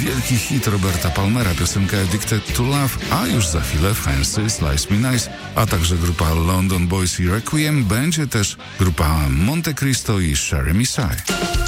wielki hit Roberta Palmera, piosenka Addicted to Love, a już za chwilę Fancy Slice Me Nice, a także grupa London Boys i Requiem, będzie też grupa Monte Cristo i Sherry Messiah.